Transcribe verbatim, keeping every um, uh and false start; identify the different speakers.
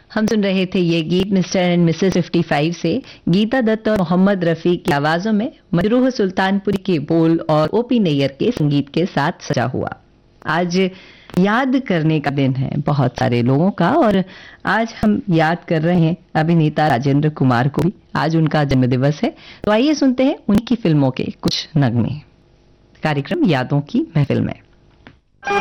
Speaker 1: हम सुन रहे थे ये गीत mister and Mrs fifty five से गीता दत्त और मोहम्मद रफी की आवाजों में मजरूह सुल्तानपुरी के बोल और ओपी नैयर के संगीत के साथ सजा हुआ। आज याद करने का दिन है बहुत सारे लोगों का, और आज हम याद कर रहे हैं अभिनेता राजेंद्र कुमार को भी। आज उनका जन्मदिवस है, तो आइए सुनते हैं उनकी फिल्मों के कुछ नगमे। कार्यक्रम यादों की महफिल में।